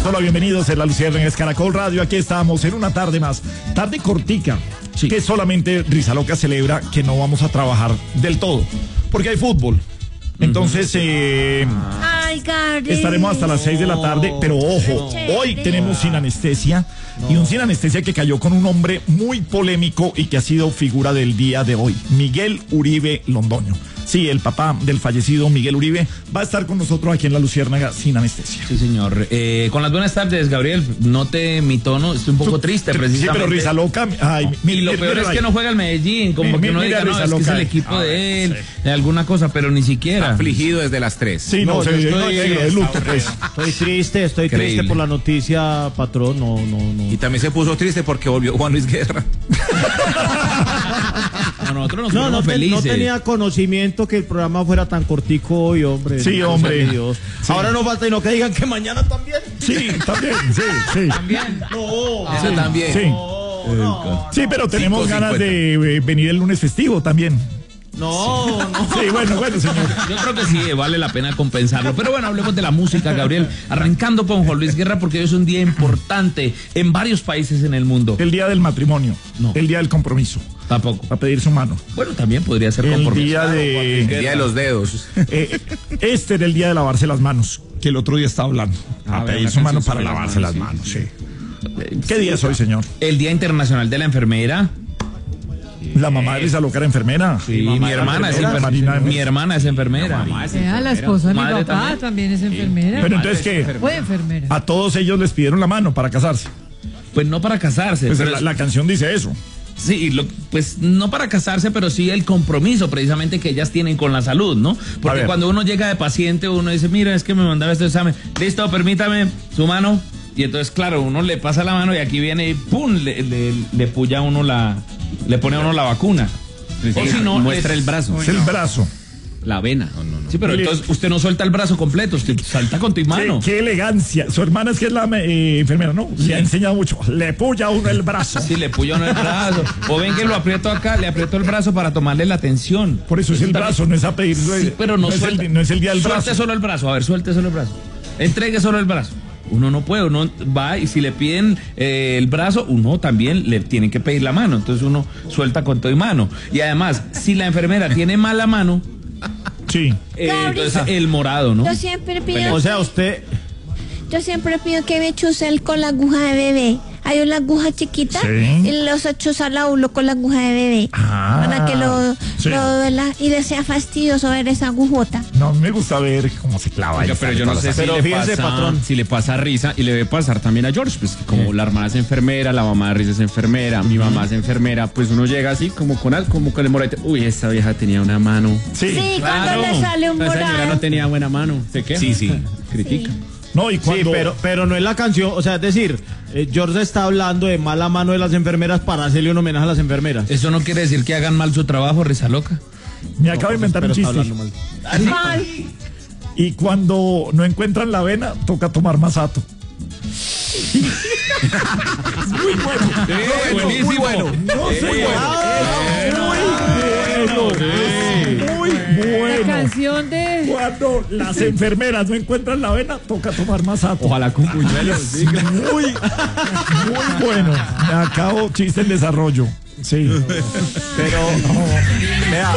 Hola, bienvenidos en La Luciérnaga, es Caracol Radio. Aquí estamos en una tarde más, tarde cortica, sí, que solamente Risa Loca celebra que no vamos a trabajar del todo, porque hay fútbol. Entonces, estaremos hasta las 6 de la tarde, pero ojo, hoy tenemos Sin Anestesia, y un Sin Anestesia que cayó con un hombre muy polémico y que ha sido figura del día de hoy, Miguel Uribe Londoño. Sí, el papá del fallecido Miguel Uribe va a estar con nosotros aquí en La Luciérnaga Sin Anestesia. Sí, señor. Con las buenas tardes, Gabriel. Note mi tono, estoy un poco triste, precisamente. Sí, pero Risa Loca. Ay, y lo peor es que no juega el Medellín, como que uno diga, no, es que es el equipo de él, de alguna cosa, pero ni siquiera. Afligido desde las 3. Sí, no, estoy de luto, pues. Estoy triste por la noticia, patrón. No. Y también se puso triste porque volvió Juan Luis Guerra. Nosotros nos felices. No tenía conocimiento que el programa fuera tan cortico hoy, hombre. Sí, hombre. Dios. Sí. Ahora no falta que digan que mañana también. Sí, también, sí. También. No. Eso también. Sí. Sí, pero tenemos ganas de venir el lunes festivo también. No. Sí, bueno, señor. Yo creo que sí, vale la pena compensarlo. Pero bueno, hablemos de la música, Gabriel. Arrancando con Juan Luis Guerra, porque hoy es un día importante en varios países en el mundo. El día del matrimonio. No. El día del compromiso. Tampoco. A pedir su mano. Bueno, también podría ser el compromiso. El día de los dedos. Este era el día de lavarse las manos, que el otro día estaba hablando. A pedir su mano para lavarse las manos, sí. ¿Qué día es hoy, señor? El Día Internacional de la Enfermera. La mamá de Risa Loca era enfermera. Sí, mi hermana es enfermera. Mi hermana es enfermera. La esposa de mi papá también es enfermera. Pero entonces, ¿qué? Fue enfermera. A todos ellos les pidieron la mano para casarse. Pues no para casarse. Pues pero la canción dice eso. Sí, pues no para casarse, pero sí el compromiso precisamente que ellas tienen con la salud, ¿no? Porque cuando uno llega de paciente, uno dice, mira, es que me mandaba este examen. Listo, permítame su mano. Y entonces, claro, uno le pasa la mano y aquí viene y ¡pum! Le puya a uno le pone a uno la vacuna. O si no, muestra el brazo. Es el brazo. La vena. No. Sí, pero entonces usted no suelta el brazo completo, usted salta con tu mano. Qué elegancia. Su hermana es que es la enfermera, ¿no? Sí. Le ha enseñado mucho. Le puya a uno el brazo. Sí, le puya a uno el brazo. O ven que lo aprieto acá, le aprieto el brazo para tomarle la tensión. Por eso es el brazo, no es a pedir. Sí, pero no es el día del brazo. Suelte solo el brazo, a ver, suelte solo el brazo. Entregue solo el brazo. Uno no puede, uno va y si le piden el brazo, uno también le tienen que pedir la mano. Entonces uno suelta con todo y mano. Y además, si la enfermera tiene mala mano, sí. Entonces el morado, ¿no? Yo siempre pido. O sea, usted. Yo siempre pido que me chusen con la aguja de bebé. Hay una aguja chiquita y los chuzan a uno con la aguja de bebé. Para que lo y le sea fastidioso ver esa agujota. No, me gusta ver cómo se clava. Oiga, pero yo no sé si le pasa a Risa y le debe pasar también a George, pues como la hermana es enfermera, la mamá de Risa es enfermera, mi mamá es enfermera, pues uno llega así como con el morete. Uy, esta vieja tenía una mano. Sí, claro. Cuando le sale un morado. Esa señora no tenía buena mano. ¿Se qué? Sí. Critica. No, y cuando... Sí, pero no es la canción, o sea, es decir, George está hablando de mala mano de las enfermeras para hacerle un homenaje a las enfermeras. Eso no quiere decir que hagan mal su trabajo, Risa Loca. Me acabo de inventar un chiste. Y cuando no encuentran la avena, toca tomar masato. Muy bueno. Buenísimo. Muy bueno. Muy bueno. La canción de... Cuando las enfermeras no encuentran la avena, toca tomar masato. Ojalá con puñuelos. Muy bueno. Me acabo chiste en desarrollo. Sí. Pero vea.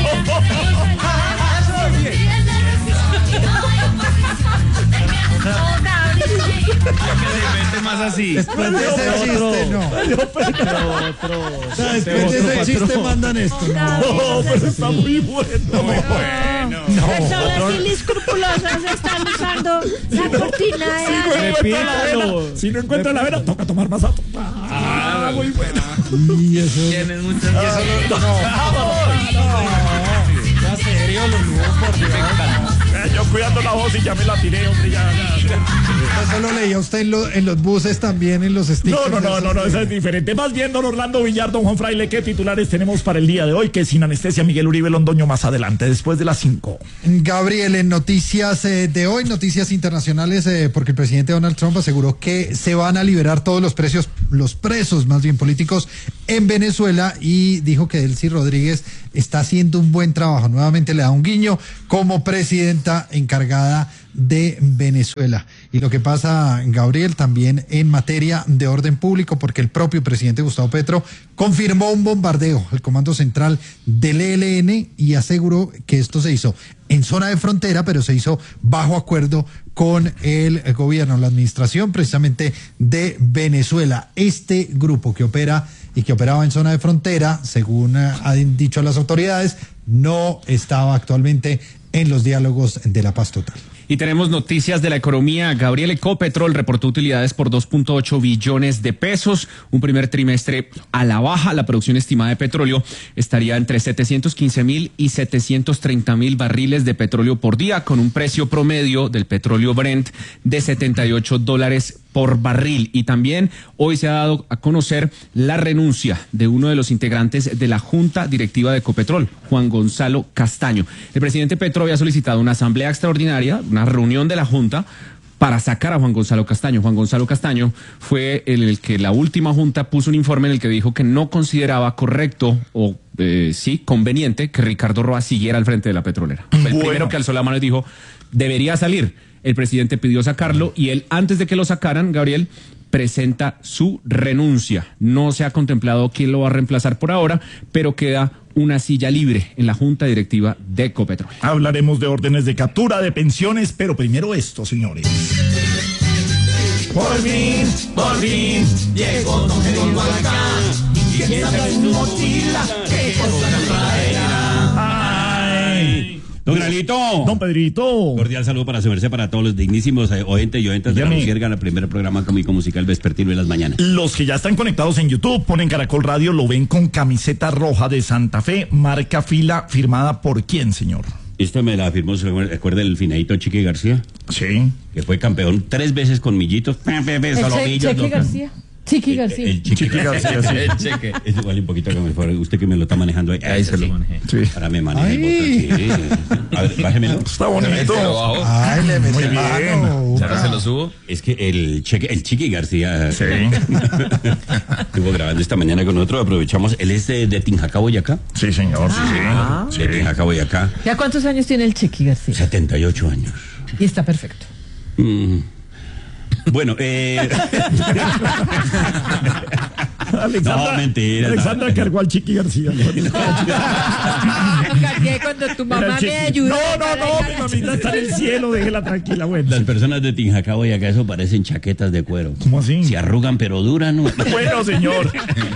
Más así. Después de ese chiste, no. Después de ese chiste mandan esto. No, pero está muy bueno. Personas inescrupulosas están usando la cortina de si no encuentra la vena, toca tomar masato. Muy bueno. Y eso. Tienen muchas. Ya serio, Yo cuidando la voz y ya me la tiré, hombre, ya. Eso lo leía usted en los buses también, en los stickers. No, eso es diferente. Más bien, don Orlando Villar, don Juan Fraile, ¿qué titulares tenemos para el día de hoy? Que Sin Anestesia, Miguel Uribe Londoño más adelante, después de las 5. Gabriel, en noticias de hoy, noticias internacionales, porque el presidente Donald Trump aseguró que se van a liberar todos los presos más bien políticos en Venezuela y dijo que Delcy Rodríguez está haciendo un buen trabajo. Nuevamente le da un guiño como presidenta encargada de Venezuela. Y lo que pasa, Gabriel, también en materia de orden público, porque el propio presidente Gustavo Petro confirmó un bombardeo al Comando Central del ELN y aseguró que esto se hizo en zona de frontera, pero se hizo bajo acuerdo con el gobierno, la administración precisamente de Venezuela. Este grupo que opera y que operaba en zona de frontera, según han dicho las autoridades, no estaba actualmente en los diálogos de la paz total. Y tenemos noticias de la economía. Gabriel, Ecopetrol reportó utilidades por 2.8 billones de pesos. Un primer trimestre a la baja. La producción estimada de petróleo estaría entre 715.000 y 730.000 barriles de petróleo por día, con un precio promedio del petróleo Brent de $78 por barril. Y también hoy se ha dado a conocer la renuncia de uno de los integrantes de la Junta Directiva de Ecopetrol, Juan Gonzalo Castaño. El presidente Petro había solicitado una asamblea extraordinaria, una reunión de la Junta, para sacar a Juan Gonzalo Castaño. Juan Gonzalo Castaño fue el que la última Junta puso un informe en el que dijo que no consideraba correcto o conveniente que Ricardo Roa siguiera al frente de la petrolera. Fue el primero que alzó la mano y dijo, debería salir. El presidente pidió sacarlo y él, antes de que lo sacaran, Gabriel, presenta su renuncia. No se ha contemplado quién lo va a reemplazar por ahora, pero queda una silla libre en la Junta Directiva de Ecopetrol. Hablaremos de órdenes de captura, de pensiones, pero primero esto, señores. Por fin, llegó Don Pedro acá. Y quién sabe en su mochila qué cosa traerá. ¡Ay! Don Granito. Don Pedrito. Cordial saludo para su merced, para todos los dignísimos oyentes y oyentas de la Luciérnaga, el primer programa cómico musical vespertino de las mañanas. Los que ya están conectados en YouTube, ponen Caracol Radio, lo ven con camiseta roja de Santa Fe, marca fila, firmada por ¿quién, señor? Esta me la firmó, ¿se recuerda el finadito Chiqui García? Sí. Que fue campeón 3 veces con Millitos. Chiqui García. Chiqui García. El Chiqui García, sí. El cheque. Es igual un poquito que me fuera. Usted que me lo está manejando ahí. Ahí se lo manejé. Sí. Ahora me maneja el botón. Sí. A ver, bájemelo. Está bonito. Ay, le metí Muy bien. mano. Ahora se lo subo. Es que el Chiqui García Sí. estuvo grabando esta mañana con nosotros. Aprovechamos. Él es de Tinjacá, Boyacá. Sí, señor. Sí. De Tinjacá, Boyacá. ¿Ya cuántos años tiene el Chiqui García? 78 años. Y está perfecto. Bueno, Alexandra, no, mentira. Alexandra cargó al Chiqui García. Cargué cuando tu mamá me ayudó. No, mi mamita está en el cielo, déjela tranquila, güey. Las personas de Tinjacá, Boyacá, eso parecen chaquetas de cuero. ¿Cómo así? Se arrugan pero duran, ¿no? Bueno, señor.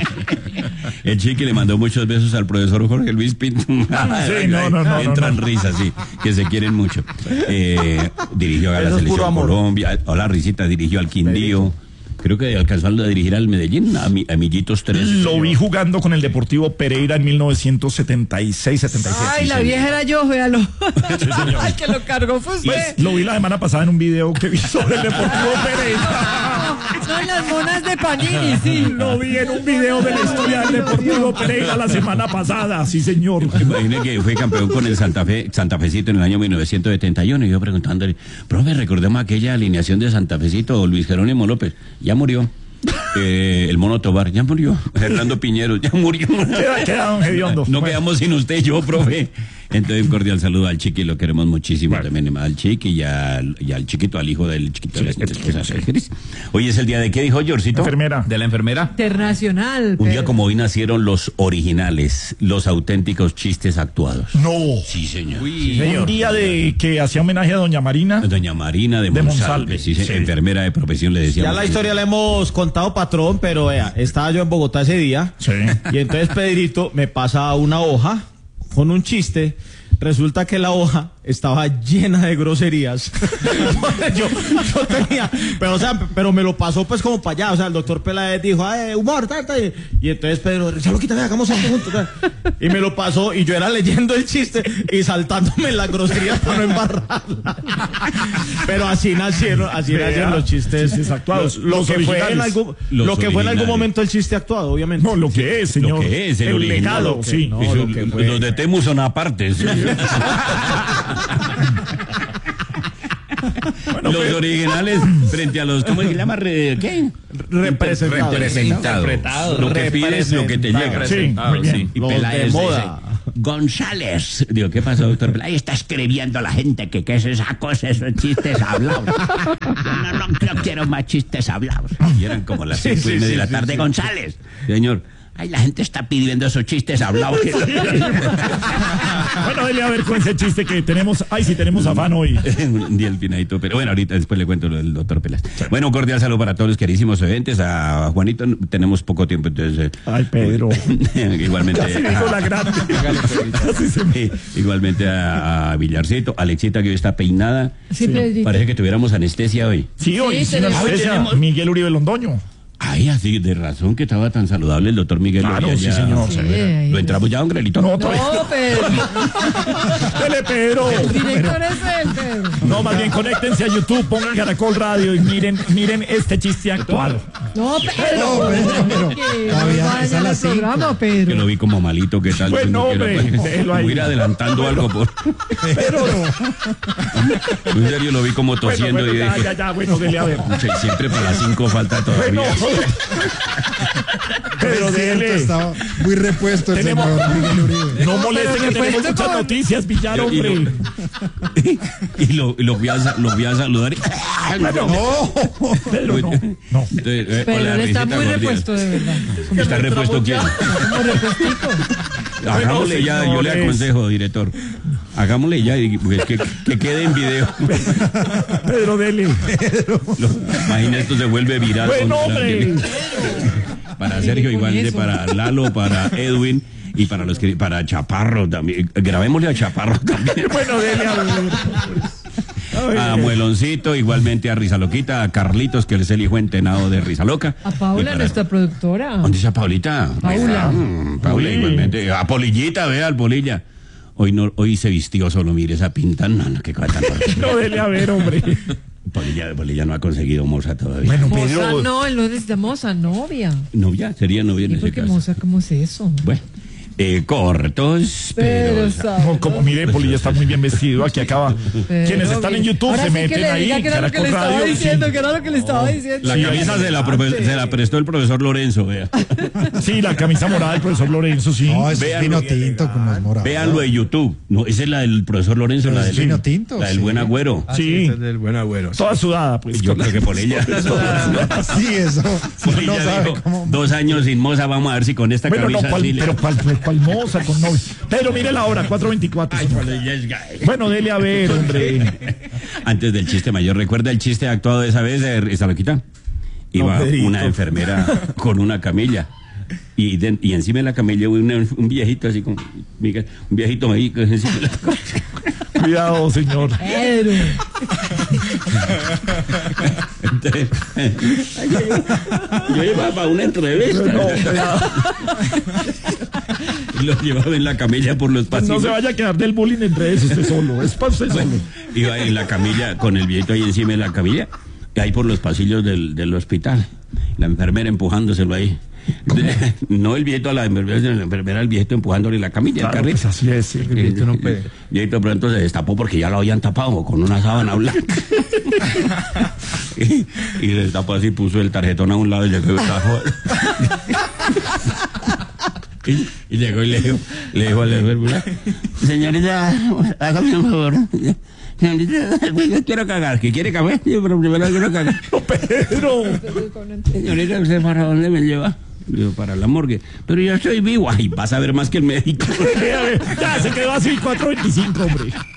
El Chiqui le mandó muchos besos al profesor Jorge Luis Pinto. Sí, no. Entran risas, sí, que se quieren mucho. Dirigió a la selección Colombia. Hola, Risita, dirigió al Quindío. Creo que alcanzó a dirigir al Medellín, a Millitos 3. Lo vi jugando con el Deportivo Pereira en 1976-77. Ay, la vieja era yo, véalo. Sí, señor. Ay, que lo cargó fue usted. Pues, lo vi la semana pasada en un video que vi sobre el Deportivo Pereira. Son las monas de Panini, sí. Lo vi en un video de la historia del Deportivo Pereira la semana pasada, sí, señor. Imagínate que fue campeón con el Santa Fecito en el año 1971 y yo preguntándole, profe, recordemos aquella alineación de Santa Fecito, Luis Jerónimo López, ya murió. El Mono Tobar, ya murió. Hernando Piñeros, ya murió. Queda don Gediondo. No quedamos sin usted y yo, profe. Entonces, un cordial saludo al Chiqui, lo queremos muchísimo también, al Chiqui y al chiquito, al hijo del chiquito. Hoy es el día de, ¿qué dijo Georgito? Enfermera. De la enfermera. Internacional. Un día como hoy nacieron los originales, los auténticos chistes actuados. No. Sí, señor. Uy, Un día de que hacía homenaje a doña Marina. Doña Marina de Monsalve, sí, enfermera de profesión, le decíamos. Ya la historia la hemos contado, patrón, pero vea, estaba yo en Bogotá ese día. Sí. Y entonces Pedrito me pasa una hoja con un chiste. Resulta que la hoja estaba llena de groserías. yo tenía, pero me lo pasó pues como para allá. O sea, el doctor Peláez dijo, humor, tata. Y entonces Pedro, se lo quita, hagamos esto juntos. Y me lo pasó y yo era leyendo el chiste y saltándome las groserías para no embarrarla. Pero así nacieron los chistes actuados. Lo que fue en algún momento el chiste actuado, obviamente. No, lo que es, señor. Lo que es, el legado, sí. No, los de Temu son aparte. ¿Sí? Bueno, los originales frente a los, ¿cómo se llama? ¿Qué? Representados. Lo que pides, lo que te llega. Sí, muy bien. Y Los Peláez, de moda. González. Digo, ¿qué pasó, doctor? Ahí está escribiendo la gente que qué es esa cosa, esos chistes hablados. Yo no quiero más chistes hablados. Y eran como las 5:30 de la tarde. González, señor. Ay, la gente está pidiendo esos chistes hablados. Bueno, dele a ver con ese chiste que tenemos. Ay, sí, tenemos afán hoy. Un día el finadito, pero bueno, ahorita después le cuento lo del doctor Pelas. Bueno, cordial saludo para todos los queridísimos oyentes. A Juanito tenemos poco tiempo, entonces. Ay, Pedro. Igualmente. Ya se dijo la grande. Igualmente a Villarcito, Alexita que hoy está peinada. Sí, Pedrito. Parece que tuviéramos anestesia hoy. Sí, hoy Sí, sin tenemos. anestesia. Miguel Uribe Londoño. Ay, así, de razón que estaba tan saludable el doctor Miguel. Claro, sí, Ya- señor. Sí, ¿Lo entramos ya, don Grelito? No, todavía. No, Pedro. Dele, Pedro. El director es él, Pedro. No, más bien conéctense a YouTube, pongan Caracol Radio y miren este chiste actual. No, Pedro. No, pero Que todavía no es a vaya las al programa, Que lo Pedro. vi como malito, ¿qué tal? Bueno, hombre, déjelo ahí. Voy a ir adelantando algo por... Pero no. En serio, lo vi como tosiendo Bueno, y ya, dije... bueno, dele a ver. "Pucha, y siempre para las 5 falta todavía. Bueno. Pero Es cierto, dele. estaba muy repuesto el Tenemos- señor Miguel Uribe. No molesten que tenemos muchas noticias, Villar, hombre. Y lo voy a saludar. Y... Pero no. No. Entonces, Pero hola, él está risita muy cordial. repuesto, de verdad. ¿Está repuesto quién? Como repuestico. Hagámosle ya, yo le señores. aconsejo, director. Hagámosle ya y pues, que quede en video. Pedro, dele. Imagina, esto se vuelve viral. Bueno, con- hombre. Para Sergio, con igualmente eso. para Lalo, para Edwin y para los que para Chaparro también. Grabémosle a Chaparro también. Bueno, dele a ver. A Mueloncito, igualmente a Rizaloquita, a Carlitos, que es el hijo entenado de Rizaloca. A Y Paula, para- nuestra productora. ¿Dónde está Paulita? Paula. Paula, igualmente. A Polillita, vea, al Polilla. Hoy se vistió solo, mire esa pinta. No, qué cosa tan rara. No, dele a ver, hombre. Polilla no ha conseguido moza todavía. Bueno, Moza Pedro. no, él no necesita moza, novia. Novia, sería novia en ¿Y ese por qué caso. moza? ¿Cómo es eso? Bueno, cortos, Pero, pero... ¿sabes? No, como mire, Polilla está muy bien vestido. Aquí acaba. Pero Quienes están en bien. YouTube Ahora se sí que meten le ahí. diga que era lo que le Caracol estaba Radio. diciendo, Sí. que era lo que le estaba diciendo. La Sí, camisa ahí se la prestó el profesor Lorenzo, vea. Sí, la camisa morada del profesor Lorenzo, sí. No, es Vean vino lo que- tinto como es morado. Véanlo en YouTube. No, esa es la del profesor Lorenzo, Pero la es del vino tinto, La del sí. buen agüero. Sí, del buen agüero. toda sudada, pues. Yo creo que por ella. Sí, eso. Por No ella sabe dijo, cómo. 2 años sin moza, vamos a ver si con esta Bueno, no, camisa sí le- pero ¿cuál moza con novio? Pero mire la hora, 4:24. señor. Ella es gay. Bueno, dele a ver, hombre. Antes del chiste mayor, ¿recuerda el chiste actuado de esa vez de Rizaloquita? Iba Pedrito. una enfermera con una camilla. Y encima de la camilla un viejito así como un viejito ahí encima de la camilla. Cuidado, señor. Pedro. Entonces, yo llevaba para una entrevista. No, cuidado. Y lo llevaba en la camilla por los pasillos. No se vaya a quedar del bullying en redes usted solo. Es para usted solo. Iba en la camilla con el viejito ahí encima de la camilla, y ahí por los pasillos del hospital. La enfermera empujándoselo ahí. No el viejito a la enfermera, sino la enfermera al viejito empujándole la camilla, el Claro, carrito. pues así es. Sí. El viejito no puede. El viejito pronto se destapó porque ya lo habían tapado con una sábana blanca. y se destapó así, puso el tarjetón a un lado y llegó y llegó y le dijo a la enfermera: señorita, hágame un favor. Señorita, yo quiero cagar. ¿Qué quiere cagar? Yo, pero primero quiero cagar. Pedro. Señorita, ¿usted para dónde me lleva? Digo, para la morgue. Pero yo estoy vivo. Ay, vas a ver más que el médico. Ya se quedó así, 4:25, hombre.